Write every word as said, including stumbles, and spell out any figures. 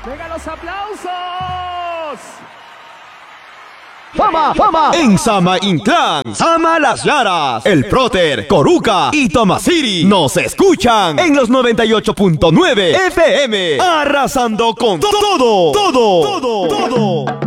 ¡Venga los aplausos! ¡Fama, fama! En Sama Inclán, Sama Las Llaras, El Próter, Coruca y Tomasiri nos escuchan en los noventa y ocho punto nueve F M, arrasando con todo, todo, todo, todo.